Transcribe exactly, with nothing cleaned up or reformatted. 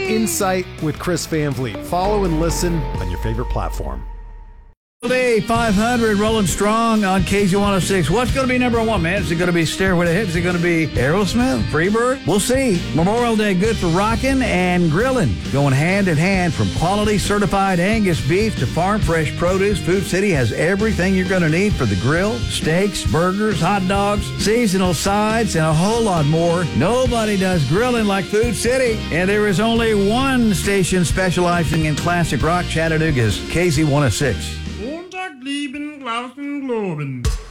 Insight with Chris Van Vliet. Follow and listen on your favorite platform. Day five hundred rolling strong on K Z one oh six. What's going to be number one, man? Is it going to be Stairway to Heaven? Is it going to be Aerosmith? Freebird? We'll see. Memorial Day good for rocking and grilling. Going hand in hand from quality certified Angus beef to farm fresh produce. Food City has everything you're going to need for the grill. Steaks, burgers, hot dogs, seasonal sides, and a whole lot more. Nobody does grilling like Food City. And there is only one station specializing in classic rock. Chattanooga's K Z one oh six. Montag, lieben, Glauben, Globen.